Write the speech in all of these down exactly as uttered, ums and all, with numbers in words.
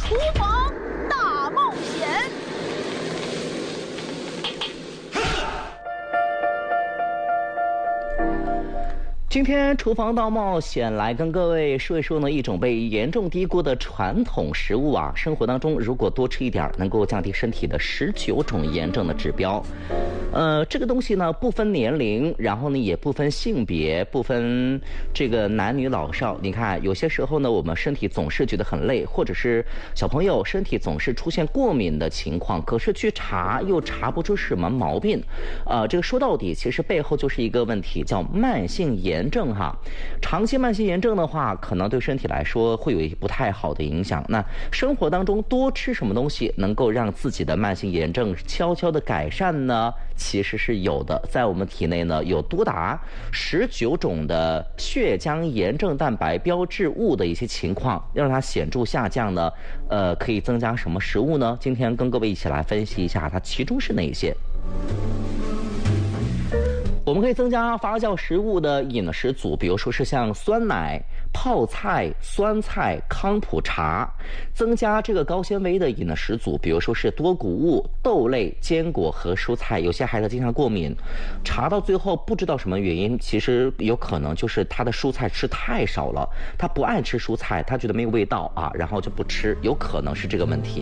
厨房大冒险。 今天厨房大冒险来跟各位说一说呢，一种被严重低估的传统食物啊，生活当中如果多吃一点，能够降低身体的十九种炎症的指标。呃，这个东西呢不分年龄，然后呢也不分性别，不分这个男女老少。你看，有些时候呢，我们身体总是觉得很累，或者是小朋友身体总是出现过敏的情况，可是去查又查不出什么毛病。呃，这个说到底，其实背后就是一个问题，叫慢性炎。炎症哈，长期慢性炎症的话，可能对身体来说会有一不太好的影响。那生活当中多吃什么东西能够让自己的慢性炎症悄悄的改善呢？其实是有的，在我们体内呢有多达十九种的血浆炎症蛋白标志物的一些情况，要让它显著下降呢，呃，可以增加什么食物呢？今天跟各位一起来分析一下，它其中是哪些。我们可以增加发酵食物的饮食组，比如说是像酸奶、泡菜、酸菜、康普茶；增加这个高纤维的饮食组，比如说是多谷物、豆类、坚果和蔬菜。有些孩子经常过敏，查到最后不知道什么原因，其实有可能就是他的蔬菜吃太少了，他不爱吃蔬菜，他觉得没有味道啊，然后就不吃，有可能是这个问题。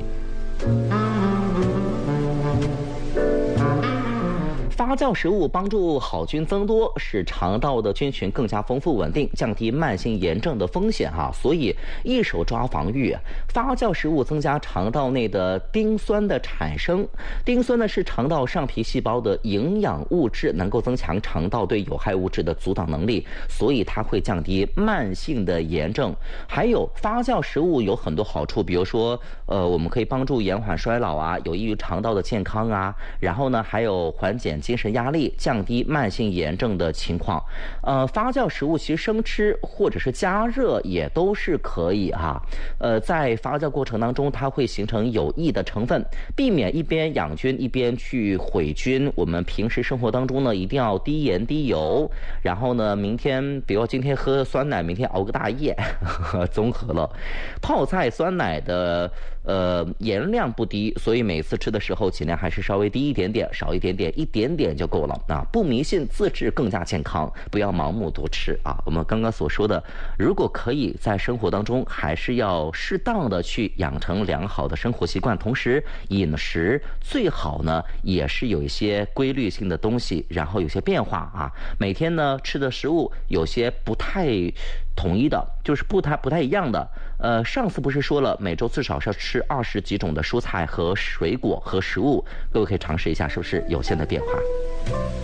发酵食物帮助好菌增多，使肠道的菌群更加丰富稳定，降低慢性炎症的风险哈。所以一手抓防御，发酵食物增加肠道内的丁酸的产生。丁酸呢是肠道上皮细胞的营养物质，能够增强肠道对有害物质的阻挡能力，所以它会降低慢性的炎症。还有发酵食物有很多好处，比如说呃，我们可以帮助延缓衰老啊，有益于肠道的健康啊。然后呢，还有缓解精神压力，降低慢性炎症的情况。呃，发酵食物其实生吃或者是加热也都是可以哈。呃，在发酵过程当中，它会形成有益的成分，避免一边养菌一边去毁菌。我们平时生活当中呢，一定要低盐低油。然后呢，明天比如今天喝酸奶，明天熬个大夜，呵呵综合了。泡菜、酸奶的呃盐量不低，所以每次吃的时候尽量还是稍微低一点点，少一点点，一点点就够了啊！不迷信，自制更加健康，不要盲目多吃啊！我们刚刚所说的，如果可以在生活当中，还是要适当的去养成良好的生活习惯，同时饮食最好呢也是有一些规律性的东西，然后有些变化啊。每天呢吃的食物有些不太统一的，就是不太不太一样的。呃，上次不是说了，每周至少是要吃二十几种的蔬菜和水果和食物，各位可以尝试一下，是不是有限的变化？